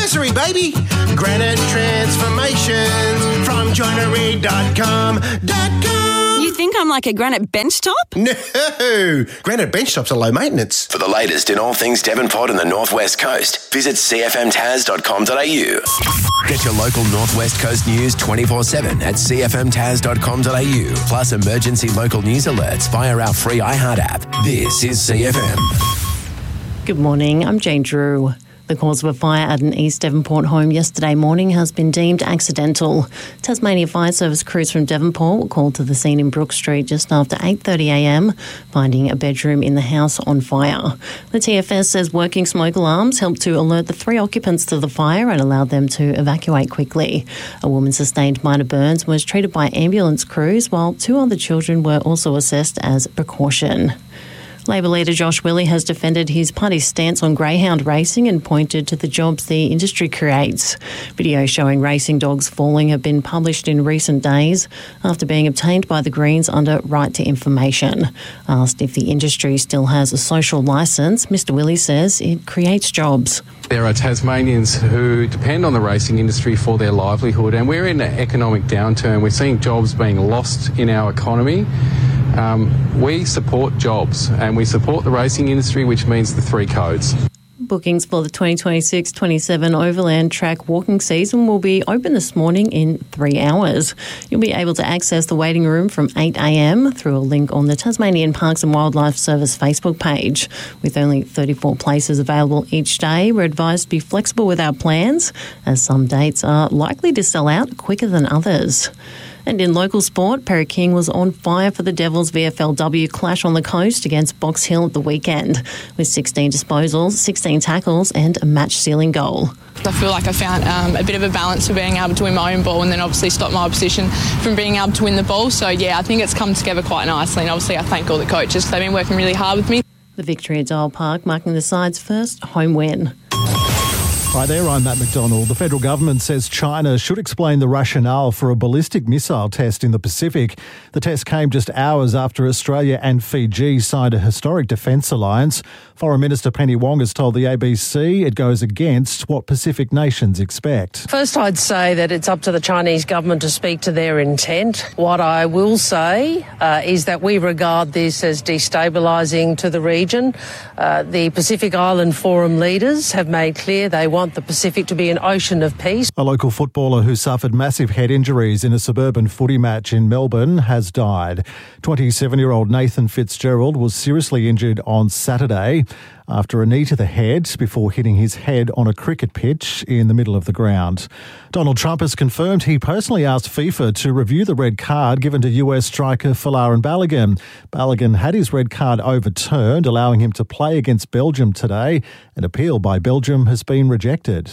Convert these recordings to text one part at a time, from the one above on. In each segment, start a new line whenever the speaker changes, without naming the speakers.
anniversary, baby. Granite Transformations from joinery.com.com.
You think I'm like a granite bench top?
No, granite bench tops are low maintenance.
For the latest in all things Devonport and the North West Coast, visit cfmtaz.com.au. Get your local North West Coast news 24/7 at cfmtaz.com.au. Plus emergency local news alerts via our free iHeart app. This is CFM.
Good morning, I'm Jane Drew. The cause of a fire at an East Devonport home yesterday morning has been deemed accidental. Tasmania Fire Service crews from Devonport were called to the scene in Brook Street just after 8:30am, finding a bedroom in the house on fire. The TFS says working smoke alarms helped to alert the 3 occupants to the fire and allowed them to evacuate quickly. A woman sustained minor burns and was treated by ambulance crews, while 2 other children were also assessed as precaution. Labor leader Josh Willey has defended his party's stance on greyhound racing and pointed to the jobs the industry creates. Videos showing racing dogs falling have been published in recent days after being obtained by the Greens under Right to Information. Asked if the industry still has a social licence, Mr Willey says it creates jobs.
There are Tasmanians who depend on the racing industry for their livelihood, and we're in an economic downturn. We're seeing jobs being lost in our economy. We support jobs and we support the racing industry, which means the 3 codes.
Bookings for the 2026-27 Overland Track walking season will be open this morning in 3 hours. You'll be able to access the waiting room from 8am through a link on the Tasmanian Parks and Wildlife Service Facebook page. With only 34 places available each day, we're advised to be flexible with our plans, as some dates are likely to sell out quicker than others. And in local sport, Perry King was on fire for the Devils VFLW clash on the coast against Box Hill at the weekend, with 16 disposals, 16 tackles and a match-sealing goal.
I feel like I found a bit of a balance for being able to win my own ball and then obviously stop my opposition from being able to win the ball. So, yeah, I think it's come together quite nicely, and obviously I thank all the coaches because they've been working really hard with me.
The victory at Dial Park marking the side's first home win.
Hi there, I'm Matt McDonald. The federal government says China should explain the rationale for a ballistic missile test in the Pacific. The test came just hours after Australia and Fiji signed a historic defence alliance. Foreign Minister Penny Wong has told the ABC it goes against what Pacific nations expect.
First, I'd say that it's up to the Chinese government to speak to their intent. What I will say is that we regard this as destabilising to the region. The Pacific Island Forum leaders have made clear they want the Pacific to be an ocean of peace.
A local footballer who suffered massive head injuries in a suburban footy match in Melbourne has died. 27-year-old Nathan Fitzgerald was seriously injured on Saturday after a knee to the head before hitting his head on a cricket pitch in the middle of the ground. Donald Trump has confirmed he personally asked FIFA to review the red card given to US striker Folarin Balogun. Balogun had his red card overturned, allowing him to play against Belgium today. An appeal by Belgium has been rejected.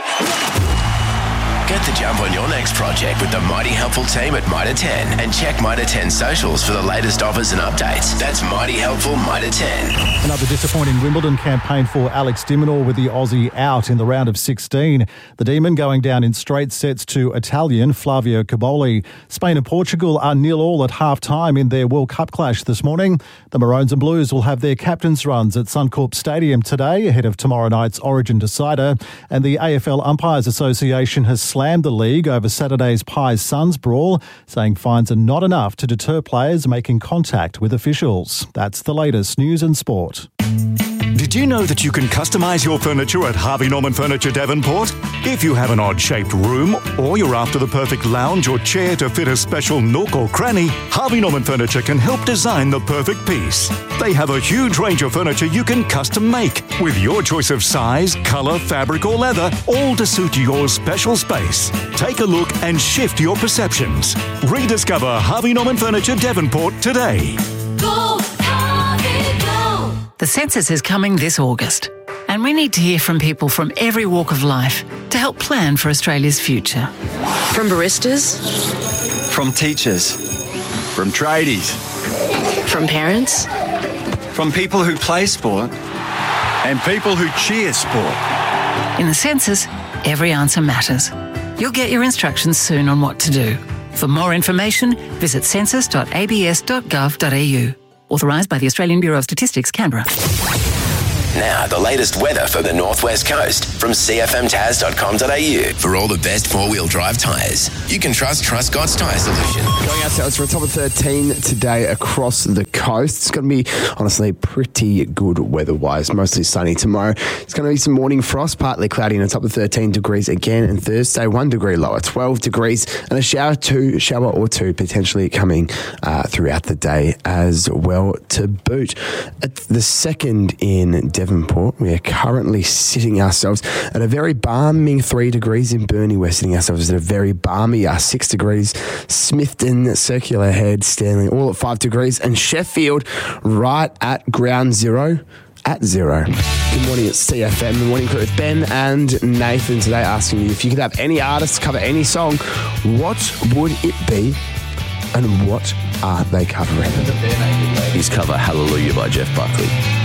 Get the jump on your next project with the Mighty Helpful team at Mitre 10 and check Mitre 10 socials for the latest offers and updates. That's Mighty Helpful Mitre 10.
Another disappointing Wimbledon campaign for Alex de Minaur with the Aussie out in the round of 16. The Demon going down in straight sets to Italian Flavio Caboli. Spain and Portugal are 0-0 at half-time in their World Cup clash this morning. The Maroons and Blues will have their captain's runs at Suncorp Stadium today ahead of tomorrow night's Origin decider. And the AFL Umpires Association has slammed the league over Saturday's Pies-Suns brawl, saying fines are not enough to deter players making contact with officials. That's the latest news and sport.
Did you know that you can customise your furniture at Harvey Norman Furniture Devonport? If you have an odd-shaped room or you're after the perfect lounge or chair to fit a special nook or cranny, Harvey Norman Furniture can help design the perfect piece. They have a huge range of furniture you can custom make with your choice of size, colour, fabric or leather, all to suit your special space. Take a look and shift your perceptions. Rediscover Harvey Norman Furniture Devonport today.
Go, Harvey, go! The census is coming this August, and we need to hear from people from every walk of life to help plan for Australia's future.
From baristas,
from teachers, from tradies,
from parents,
from people who play sport, and people who cheer sport.
In the census, every answer matters. You'll get your instructions soon on what to do. For more information, visit census.abs.gov.au. Authorised by the Australian Bureau of Statistics, Canberra.
Now, the latest weather for the Northwest Coast from cfmtaz.com.au. For all the best four-wheel drive tyres, you can trust Scott's Tyre Solution.
Going ourselves for a top of 13 today across the coast. It's going to be, honestly, pretty good weather-wise. Mostly sunny tomorrow. It's going to be some morning frost, partly cloudy and a top of 13 degrees again. And Thursday, 1 degree lower, 12 degrees. And a shower or two potentially coming throughout the day as well to boot. At the second in Devonport, we are currently sitting ourselves at a very balming 3 degrees. In Burnie, we're sitting ourselves at a very balmy 6 degrees. Smithton, Circular Head, Stanley, all at 5 degrees. And Sheffield, right at ground zero, at 0. Good morning, it's CFM, the morning crew with Ben and Nathan today, asking you if you could have any artist cover any song, what would it be and what are they covering?
He's cover Hallelujah by Jeff Buckley.